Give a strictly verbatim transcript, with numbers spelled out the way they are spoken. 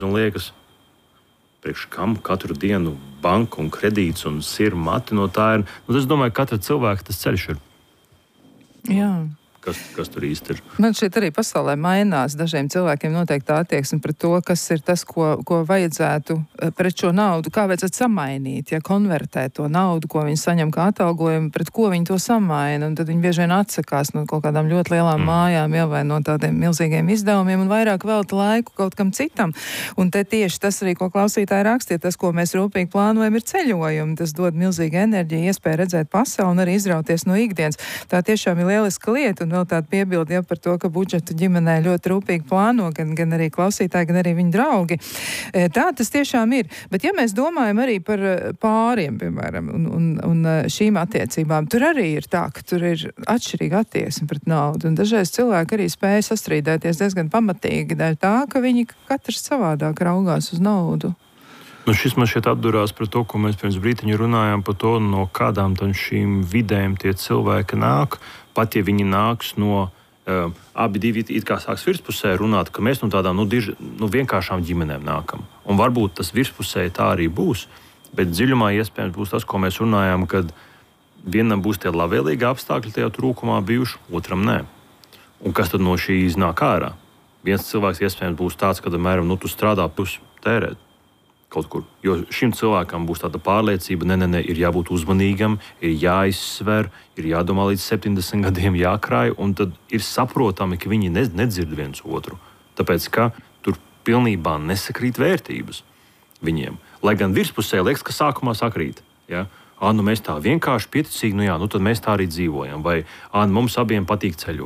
Man liekas, priekš kam katru dienu banka un kredīts un sirma mati no tā ir. Nu, es domāju, ka katra cilvēka tas ceļš ir. Jā. Kas, kas tur īsti ir? Man šķiet arī pasaulē mainās. Dažiem cilvēkiem noteikti tā attieksme pret to, kas ir tas, ko, ko vajadzētu pret šo naudu, kā vajadzētu samainīt, ja konvertēt to naudu, ko viņi saņem kā atalgojumu, pret ko viņi to samaina. Un tad viņi bieži vien atsakās no kaut kādām ļoti lielām mm. mājām, jau vai no tādiem milzīgiem izdevumiem un vairāk velta laiku kaut kam citam. Un te tieši tas arī, ko klausītāji rakstīja, tas, ko mēs rūpīgi plānojam, ir ceļojumi. Tas dod milzīgu enerģiju, iespēju redzēt pasauli un arī izrauties no ikdienas. Tā tiešām ir lieliska lieta. Vēl tāda piebilde, ja, par to, ka budžetu ģimenē ļoti rūpīgi plāno, gan, gan arī klausītāji, gan arī viņa draugi. Tā tas tiešām ir. Bet ja mēs domājam arī par pāriem, piemēram, un, un, un šīm attiecībām, tur arī ir tā, ka tur ir atšķirīga attieksme pret naudu. Un dažreiz cilvēki arī spēja sastrīdēties diezgan pamatīgi dēļ tā, ka viņi katrs savādāk raugās uz naudu. Nu, šis man šeit atdurās par to, ko mēs pirms brītiņa runājām par to, no kādām tam šīm vidēm tie cilvēki nāk. Pat ja viņi nāks no uh, abi divi it kā sāks virspusē runāt, ka mēs no tādām nu, dirž, nu, vienkāršām ģimenēm nākam. Un varbūt tas virspusē tā arī būs, bet dziļumā iespējams būs tas, ko mēs runājām, kad vienam būs tie labvēlīgi apstākļi tajā trūkumā bijuši, otram nē. Un kas tad no šī iznāk ārā? Viens cilvēks iespējams būs tāds, ka, mēram, nu, tu strādā plus tērēt kaut kur. Jo šim cilvēkam būs tāda pārliecība, ne, ne, ne, ir jābūt uzmanīgam, ir jāizsver, ir jādomā līdz septiņdesmit gadiem jākrāj, un tad ir saprotami, ka viņi ne, nedzird viens otru. Tāpēc, ka tur pilnībā nesakrīt vērtības viņiem. Lai gan virspusē liekas, ka sākumā sakrīt. Ja? Ā, nu mēs tā vienkārši pieticīgi, nu jā, nu tad mēs tā arī dzīvojam. Vai ā, nu mums abiem patīk ceļot.